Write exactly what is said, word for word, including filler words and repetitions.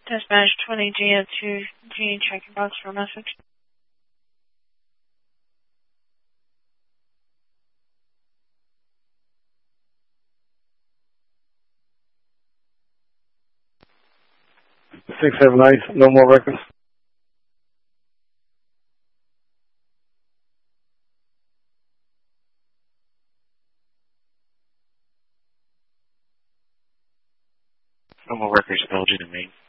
Dispatch twenty G O two G, check your box for a message. six seven nine, no more records. No more records, Belgian and Maine.